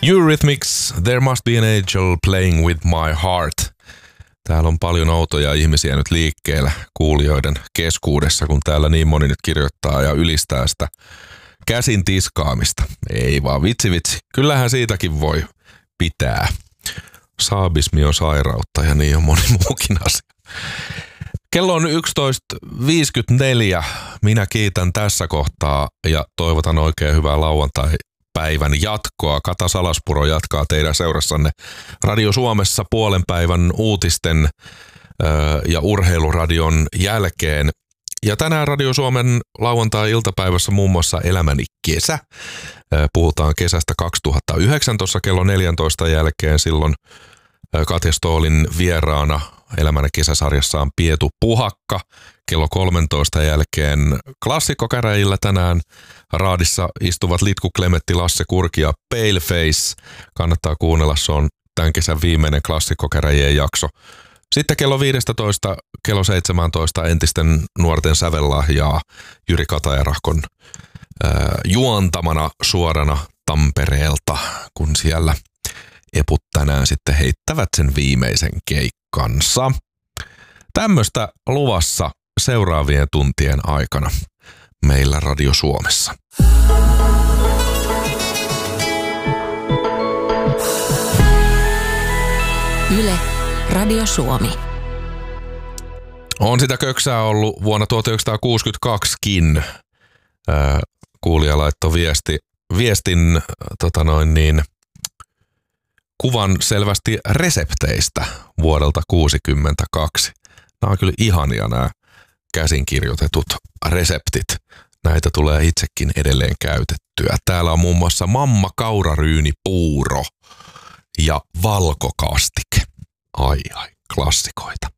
Eurythmics, There Must Be an Angel Playing With My Heart. Täällä on paljon outoja ihmisiä nyt liikkeellä kuulijoiden keskuudessa, kun täällä niin moni nyt kirjoittaa ja ylistää sitä käsin tiskaamista. Ei vaan vitsi. Kyllähän siitäkin voi pitää. Saabismi on sairautta ja niin on moni muukin asia. Kello on 11.54. Minä kiitän tässä kohtaa ja toivotan oikein hyvää lauantai-päivän jatkoa. Kata Salaspuro jatkaa teidän seurassanne Radio Suomessa puolen päivän uutisten ja urheiluradion jälkeen. Ja tänään Radio Suomen lauantai-iltapäivässä muun muassa Elämäni kesä. Puhutaan kesästä 2009 tuossa kello 14 jälkeen. Silloin Katja Stoolin vieraana Elämäni kesäsarjassa on Pietu Puhakka. Kello 13 jälkeen klassikkokäräjillä tänään raadissa istuvat Litku Klemetti, Lasse Kurki ja Paleface. Kannattaa kuunnella, se on tämän kesän viimeinen klassikkokäräjien jakso. Sitten kello 15, kello 17 entisten nuorten sävellahjaa Jyri Katajarahkon juontamana suorana Tampereelta, kun siellä eput tänään sitten heittävät sen viimeisen keikkansa. Tämmöistä luvassa seuraavien tuntien aikana meillä Radio Suomessa. Yle, Radio Suomi. On sitä köksää ollut vuonna 1962kin. Kuulija laittoi viestin kuvan selvästi resepteistä vuodelta 1962. Nämä on kyllä ihania nämä käsinkirjoitetut reseptit. Näitä tulee itsekin edelleen käytettyä. Täällä on muun muassa mamma kauraryynipuuro ja valkokastike. Ai, klassikoita.